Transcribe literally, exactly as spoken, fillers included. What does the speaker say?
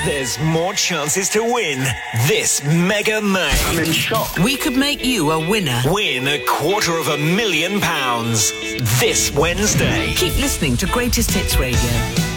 there's more chances to win this Mega May. I'm in shock. We could make you a winner. Win a quarter of a million pounds this Wednesday. Keep listening to Greatest Hits Radio.